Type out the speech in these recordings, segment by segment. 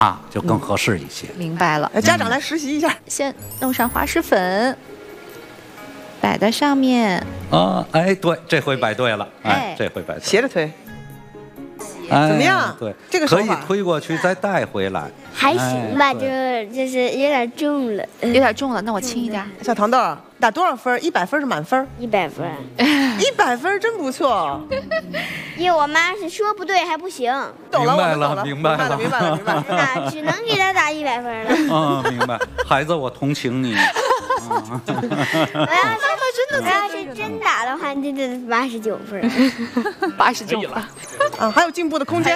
就更合适一些。 明白了， 家长来实习一下， 先弄上滑石粉，摆在上面。 哎，对，这回摆对了，这回摆对了， 斜着推。怎么样？ 对， 这个手法可以推过去再带回来。 还行吧，就是有点重了， 有点重了，那我轻一点。 小糖豆打多少分？100分是满分 ？100分。 100分真不错。 因为我妈是说不对还不行。 懂了， 明白了。 啊，只能给他打100分了。 明白。孩子，我同情你。 我要是真打的话，就得89分。 89了。 还有进步的空间。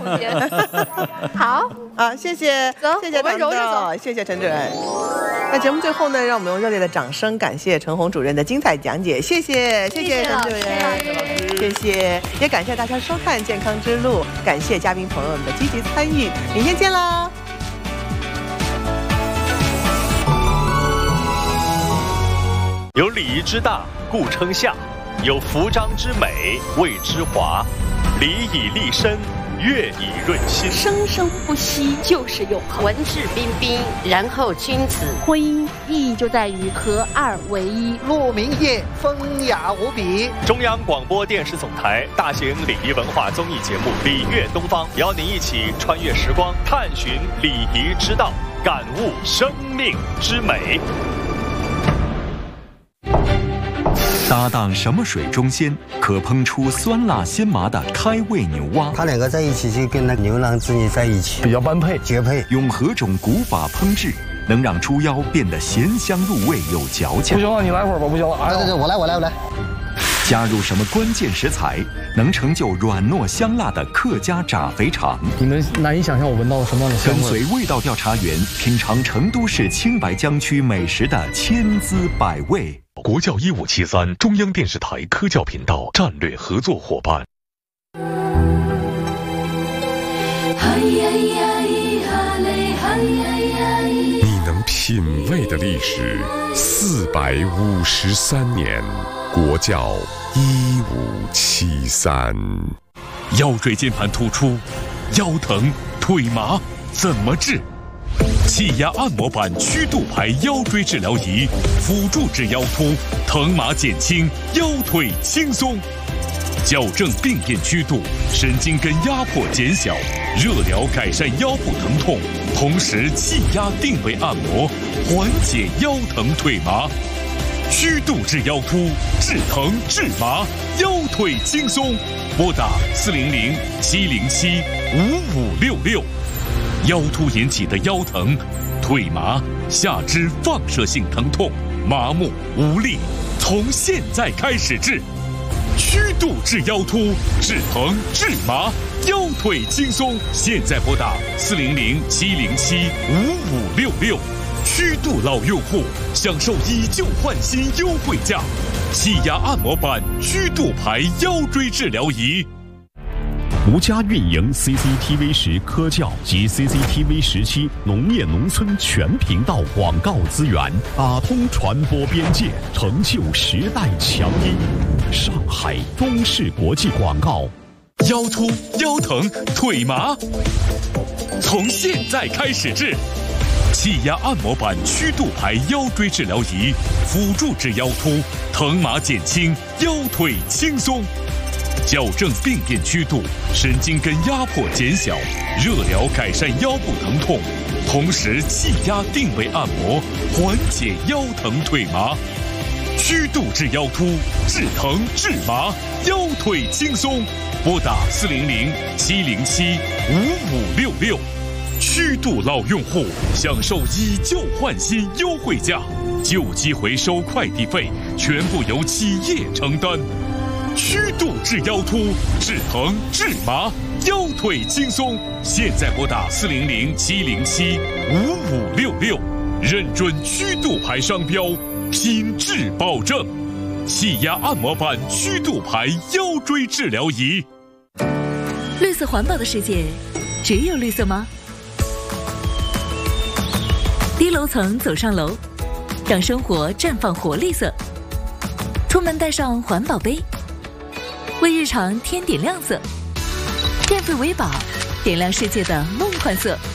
好谢谢，谢谢糖豆，谢谢陈主任。那节目最后呢，让我们用热烈的掌声感谢陈红主任的精彩讲解，谢谢陈主任，谢谢，也感谢大家收看《健康之路》，感谢嘉宾朋友们的积极参与，明天见啦。 有礼仪之大，故称夏；有服装之美，谓之华。礼以立身，乐以润心， 生生不息就是永恒。 文质彬彬，然后君子。 婚姻意义就在于合二为一。 鹿鸣夜，风雅无比。 中央广播电视总台大型礼仪文化综艺节目《礼乐东方》，邀您一起穿越时光，探寻礼仪之道，感悟生命之美。 搭档什么水中鲜，可烹出酸辣鲜麻的开胃牛蛙。 它两个在一起就跟那牛郎织女在一起， 比较般配， 绝配。 用何种古法烹制，能让猪腰变得咸香入味有嚼劲？ 不行了，你来会儿吧，不行了。 对，我来。 加入什么关键食材，能成就软糯香辣的客家炸肥肠？ 你们难以想象我闻到了什么样的香味。 跟随味道调查员品尝成都市青白江区美食的千滋百味。 国教1573中央电视台科教频道战略合作伙伴。 你能品味的历史453年，国教1573。 腰椎间盘突出、腰疼、腿麻怎么治？气压按摩板曲度排腰椎治疗仪，辅助治腰突，疼麻减轻，腰腿轻松，矫正病变曲度，神经根压迫减小，热疗改善腰部疼痛，同时气压定位按摩，缓解腰疼腿麻。曲度治腰突，治疼治麻，腰腿轻松。拨打400-707-5566。腰突引起的腰疼、腿麻、下肢放射性疼痛、麻木无力，从现在开始治。曲度治腰突，治疼治麻，腰腿轻松。现在拨打400-707-5566。曲度老用户享受以旧换新优惠价，气压按摩板曲度排腰椎治疗仪。 独家运营 CCTV10科教及 CCTV17农业农村全频道广告资源，打通传播边界，成就时代强音。上海中视国际广告。 腰突、腰疼、腿麻，从现在开始治。气压按摩板曲度排腰椎治疗仪，辅助治腰突，疼麻减轻，腰腿轻松。矫正病变曲度，神经根压迫减小，热疗改善腰部疼痛，同时气压定位按摩，缓解腰疼腿麻。曲度治腰突，治疼治麻，腰腿轻松。拨打400-707-5566。曲度老用户享受以旧换新优惠价，旧机回收快递费全部由企业承担。曲度治腰突，治疼治麻，腰腿轻松。现在拨打400-707-5566，认准曲度牌商标，品质保证。气压按摩板曲度牌腰椎治疗仪。 绿色环保的世界，只有绿色吗？低楼层走上楼，让生活绽放活力色。出门带上环保杯，为日常添点亮色。电费为宝，点亮世界的梦幻色。